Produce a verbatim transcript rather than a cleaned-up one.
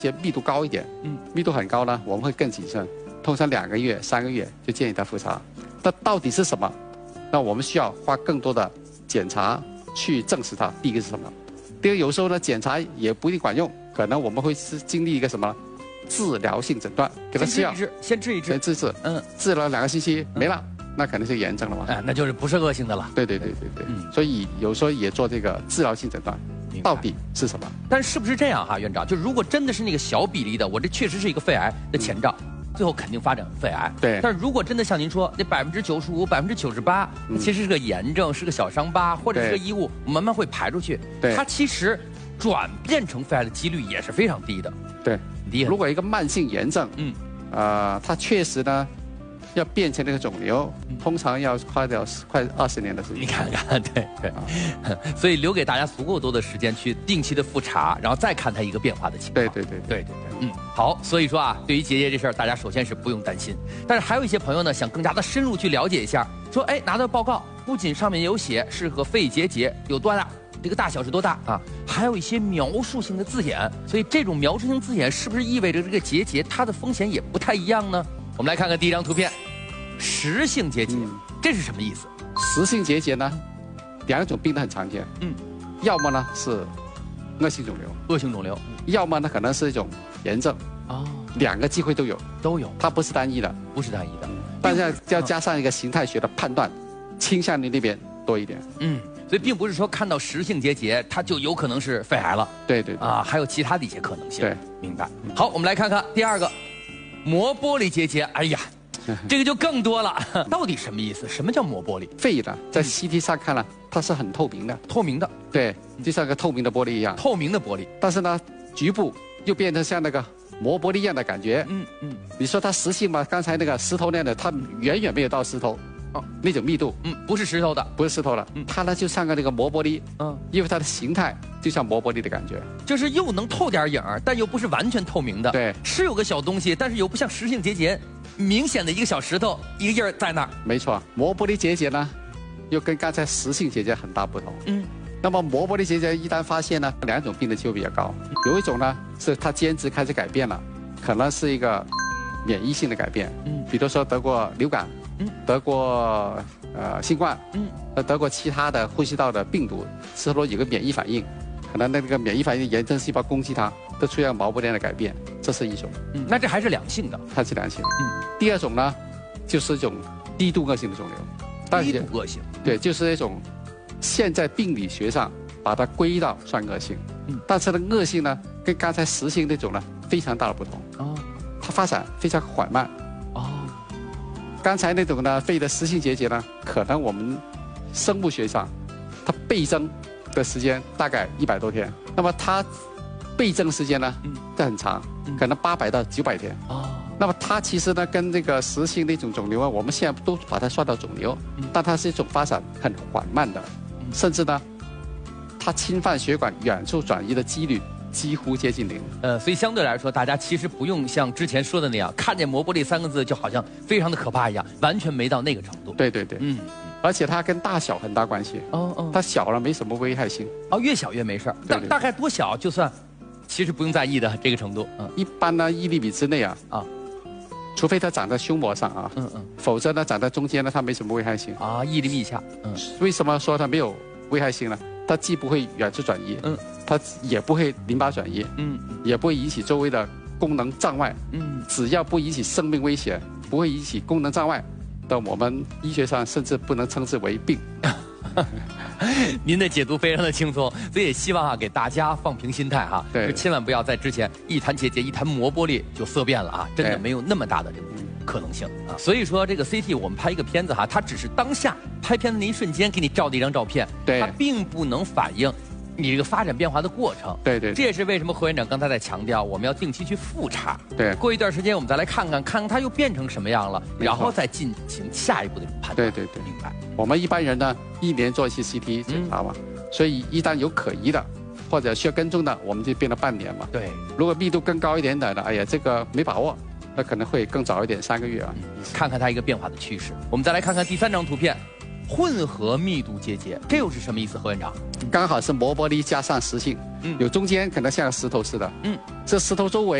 些密度高一点，嗯，密度很高呢，我们会更谨慎，通常两个月、三个月就建议他复查。那到底是什么？那我们需要花更多的检查去证实它。第一个是什么？第二个有时候呢，检查也不一定管用，可能我们会是经历一个什么治疗性诊断，给他吃药， 先治一治， 先治治，嗯，治了两个星期没了。那肯定是炎症了嘛？ 哎，那就是不是恶性的了。 对对对对对，嗯，所以有时候也做这个治疗性诊断，到底是什么？ 但是不是这样哈，院长？就如果真的是那个小比例的，我这确实是一个肺癌的前兆，嗯、最后肯定发展肺癌。 对。 但是如果真的像您说，那百分之九十五、百分之九十八，其实是个炎症，是个小伤疤，或者是个异物，慢慢会排出去。 对。 它其实转变成肺癌的几率也是非常低的。 对。 低。 如果一个慢性炎症，嗯，呃，它确实呢。要变成那个肿瘤，通常要花掉快二十年的时间。 你看看，对对，啊、所以留给大家足够多的时间去定期的复查，然后再看它一个变化的情况。 对对对对对对，嗯，好，所以说啊，对于结节这事儿，大家首先是不用担心，但是还有一些朋友呢，想更加的深入去了解一下，说，哎，拿到报告，不仅上面有写是个肺结节，有多大，这个大小是多大啊，还有一些描述性的字眼，所以这种描述性字眼是不是意味着这个结节它的风险也不太一样呢？我们来看看第一张图片，实性结节，嗯、这是什么意思？ 实性结节呢，两种病都很常见，嗯，要么呢是恶性肿瘤， 恶性肿瘤， 要么呢可能是一种炎症，哦，两个机会都有， 都有， 它不是单一的， 不是单一的， 但是要加上一个形态学的判断，倾向于那边多一点， 嗯。所以并不是说看到实性结节，它就有可能是肺癌了。 对对对啊，还有其他的一些可能性。 对， 明白。好，我们来看看第二个，膜玻璃结节。哎呀，这个就更多了。到底什么意思？什么叫膜玻璃？ 肺呢，在 C T 上看了，它是很透明的， 透明的。 对，就像个透明的玻璃一样。 透明的玻璃。 但是呢，局部又变成像那个膜玻璃一样的感觉。嗯嗯。你说它实性吗？刚才那个石头那样的，它远远没有到石头。哦，那种密度， 嗯，不是石头的， 不是石头的，嗯，它呢就像个那个膜玻璃，嗯，因为它的形态就像膜玻璃的感觉， 就是又能透点影儿，但又不是完全透明的， 对， 是有个小东西，但是又不像实性结节，明显的一个小石头，一个印儿在那儿。 没错，膜玻璃结节呢，又跟刚才实性结节很大不同，嗯，那么膜玻璃结节一旦发现呢，两种病的机会比较高，有一种呢是它间质开始改变了，可能是一个免疫性的改变，嗯，比如说得过流感。得过呃新冠，嗯，得过其他的呼吸道的病毒，是说有个免疫反应，可能那个免疫反应炎症细胞攻击它，都出现毛玻璃的改变，这是一种。 嗯，那这还是良性的， 它是良性的。嗯，第二种呢，就是一种低度恶性的肿瘤。 低度恶性。 对，就是一种现在病理学上把它归到算恶性，嗯，但是呢恶性呢跟刚才实性那种呢非常大的不同。哦，它发展非常缓慢。刚才那种呢，肺的实性结节呢，可能我们生物学上，它倍增的时间大概一百多天，那么它倍增时间呢，嗯，这很长，可能八百到九百天。哦，那么它其实呢，跟这个实性那种肿瘤啊，我们现在都把它算到肿瘤，但它是一种发展很缓慢的，甚至呢，它侵犯血管远处转移的几率几乎接近零。 呃，所以相对来说，大家其实不用像之前说的那样，看见膜玻璃三个字就好像非常的可怕一样，完全没到那个程度。 对对对，嗯，而且它跟大小很大关系。哦哦，它小了没什么危害性。 哦，越小越没事。大大概多小就算，其实不用在意的这个程度。 嗯，一般呢一厘米之内啊啊，除非它长在胸膜上啊，嗯嗯，否则呢长在中间呢它没什么危害性。 啊，一厘米以下。嗯， 为什么说它没有危害性呢？它既不会远处转移，嗯，它也不会淋巴转移，嗯，也不会引起周围的功能障碍，嗯，只要不引起生命危险，不会引起功能障碍，但我们医学上甚至不能称之为病。 您的解读非常的轻松，所以也希望啊给大家放平心态哈， 对， 千万不要在之前一谈结节一谈膜玻璃就色变了啊，真的没有那么大的这个可能性啊。所以说这个 C T 我们拍一个片子哈，它只是当下拍片子那一瞬间给你照的一张照片， 对， 它并不能反映你这个发展变化的过程。 对 对, 对， 这也是为什么何院长刚才在强调我们要定期去复查。 对， 过一段时间我们再来看看，看看它又变成什么样了，然后再进行下一步的判断。 对对对， 明白。 我们一般人呢，一年做一次 C T 检查嘛，嗯、所以一旦有可疑的或者需要跟踪的，我们就变了半年嘛。 对， 如果密度更高一点点的，哎呀，这个没把握，那可能会更早一点，三个月啊。 看看它一个变化的趋势。我们再来看看第三张图片， 混合密度结节，这又是什么意思，何院长？ 刚好是磨玻璃加上实心，嗯，有中间可能像个石头似的，嗯，这石头周围